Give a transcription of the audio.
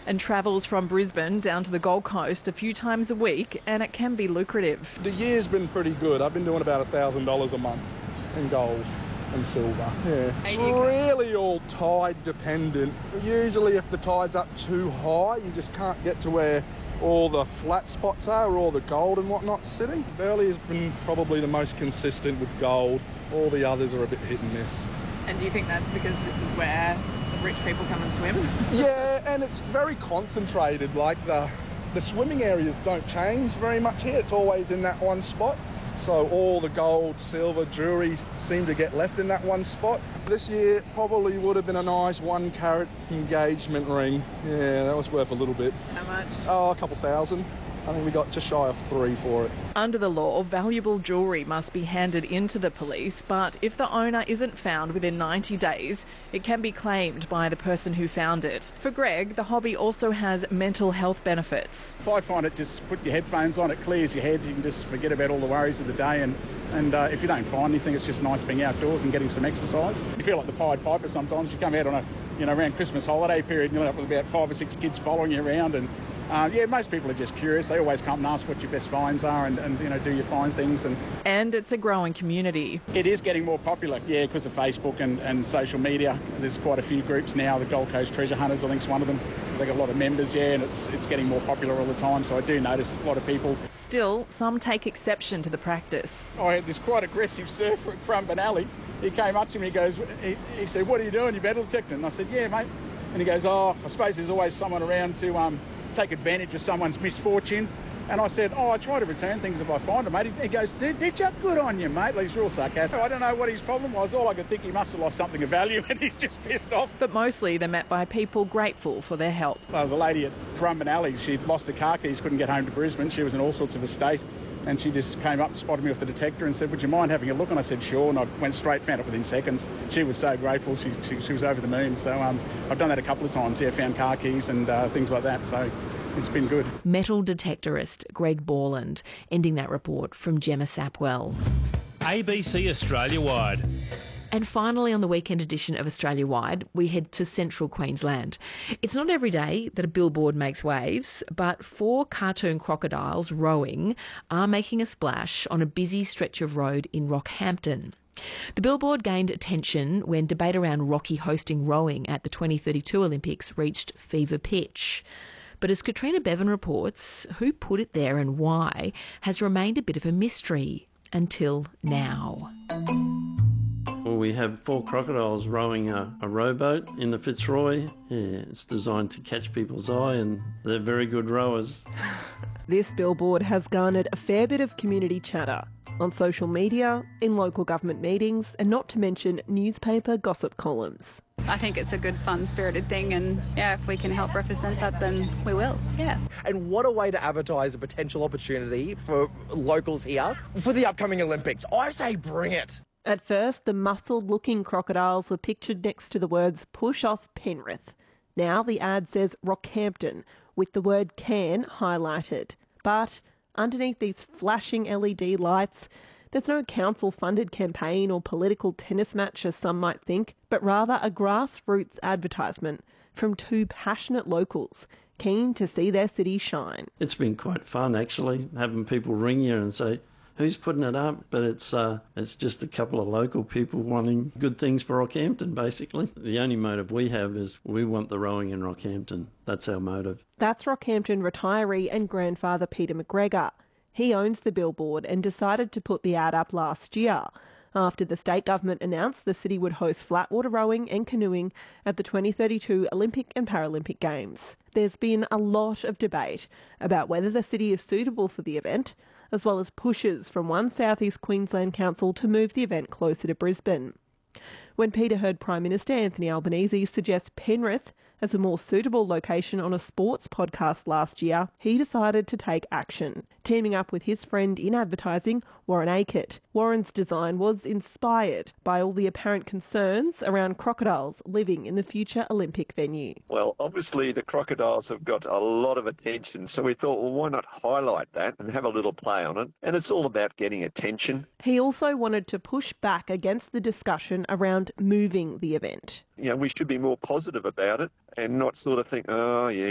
and travels from Brisbane down to the Gold Coast a few times a week, and it can be lucrative. The year's been pretty good. I've been doing about $1,000 a month in gold and silver. Yeah. It's really all tide dependent. Usually if the tide's up too high, you just can't get to where all the flat spots are, or all the gold and whatnot sitting. Burleigh has been probably the most consistent with gold. All the others are a bit hit and miss. And do you think that's because this is where the rich people come and swim? Yeah, and it's very concentrated. Like the swimming areas don't change very much here. It's always in that one spot. So all the gold, silver, jewellery seem to get left in that one spot. This year probably would have been a nice 1 carat engagement ring. Yeah, that was worth a little bit. How much? Oh, a couple thousand. I think we got just shy of 3 for it. Under the law, valuable jewellery must be handed in to the police, but if the owner isn't found within 90 days, it can be claimed by the person who found it. For Greg, the hobby also has mental health benefits. I find it just put your headphones on, it clears your head, you can just forget about all the worries of the day, and if you don't find anything, it's just nice being outdoors and getting some exercise. You feel like the Pied Piper sometimes. You come out on around Christmas holiday period, and you end up with about 5 or 6 kids following you around, and most people are just curious. They always come and ask what your best finds are and do you find things. And it's a growing community. It is getting more popular, because of Facebook and social media. There's quite a few groups now. The Gold Coast Treasure Hunters, I think, is one of them. They've got a lot of members, and it's getting more popular all the time, so I do notice a lot of people. Still, some take exception to the practice. I had this quite aggressive surfer at Currumbin Alley. He came up to me, he said, "What are you doing? You metal detecting?" And I said, "Yeah, mate." And he goes, "Oh, I suppose there's always someone around to take advantage of someone's misfortune." And I said, "Oh, I try to return things if I find them, mate." He goes, "Did you? Good on you, mate." He's real sarcastic. I don't know what his problem was. All I could think, he must have lost something of value and he's just pissed off. But mostly they're met by people grateful for their help. There was a lady at Currumbin Alley. She'd lost her car keys, couldn't get home to Brisbane. She was in all sorts of a state. And she just came up, spotted me with the detector and said, "Would you mind having a look?" And I said, "Sure." And I went straight, found it within seconds. She was so grateful. She was over the moon. So I've done that a couple of times, found car keys and things like that. So it's been good. Metal detectorist Greg Borland, ending that report from Gemma Sapwell. ABC Australia-wide. And finally, on the weekend edition of Australia-wide, we head to central Queensland. It's not every day that a billboard makes waves, but 4 cartoon crocodiles rowing are making a splash on a busy stretch of road in Rockhampton. The billboard gained attention when debate around Rocky hosting rowing at the 2032 Olympics reached fever pitch. But as Katrina Bevan reports, who put it there and why has remained a bit of a mystery until now. Well, we have 4 crocodiles rowing a rowboat in the Fitzroy. Yeah, it's designed to catch people's eye and they're very good rowers. This billboard has garnered a fair bit of community chatter on social media, in local government meetings, and not to mention newspaper gossip columns. I think it's a good, fun-spirited thing, and if we can help represent that, then we will, And what a way to advertise a potential opportunity for locals here for the upcoming Olympics. I say bring it. At first, the muscled-looking crocodiles were pictured next to the words "Push off Penrith." Now the ad says Rockhampton, with the word "can" highlighted. But underneath these flashing LED lights, there's no council-funded campaign or political tennis match, as some might think, but rather a grassroots advertisement from 2 passionate locals keen to see their city shine. It's been quite fun, actually, having people ring you and say, "Who's putting it up?" But it's just a couple of local people wanting good things for Rockhampton, basically. The only motive we have is we want the rowing in Rockhampton. That's our motive. That's Rockhampton retiree and grandfather Peter McGregor. He owns the billboard and decided to put the ad up last year after the state government announced the city would host flatwater rowing and canoeing at the 2032 Olympic and Paralympic Games. There's been a lot of debate about whether the city is suitable for the event, as well as pushes from one South East Queensland council to move the event closer to Brisbane. When Peter heard Prime Minister Anthony Albanese suggest Penrith as a more suitable location on a sports podcast last year, he decided to take action, teaming up with his friend in advertising, Warren Akert. Warren's design was inspired by all the apparent concerns around crocodiles living in the future Olympic venue. Well, obviously the crocodiles have got a lot of attention, so we thought, well, why not highlight that and have a little play on it? And it's all about getting attention. He also wanted to push back against the discussion around moving the event. We should be more positive about it and not sort of think, oh, yeah,